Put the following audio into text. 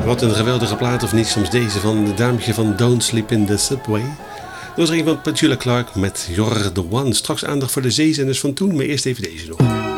Wat een geweldige plaat, of niet? Soms deze van de dametje van Don't Sleep in the Subway. Dat was er een van Petula Clark met You're the One. Straks aandacht voor de zeezenders van toen, maar eerst even deze nog.